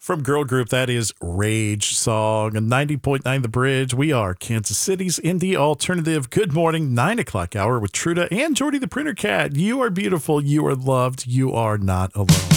From girl group, that is Rage Song, 90.9 The Bridge. We are Kansas City's indie alternative. Good morning, 9 o'clock hour with Truda and Jordy the Printer Cat. You are beautiful. You are loved. You are not alone.